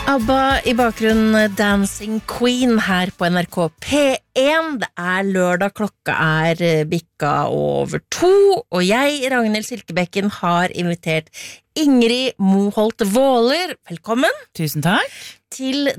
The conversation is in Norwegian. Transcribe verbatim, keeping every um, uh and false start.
ABBA i bakgrunnen Dancing Queen her på N R K P en. Det er lørdag, klokka er bikka over to, og jeg, Ragnhild Silkebekken, har invitert Ingrid Moholt Våler, velkommen. Tusen takk. Til